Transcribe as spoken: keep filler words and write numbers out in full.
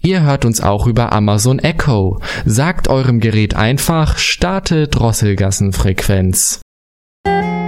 Ihr hört uns auch über Amazon Echo. Sagt eurem Gerät einfach, starte Drosselgassenfrequenz.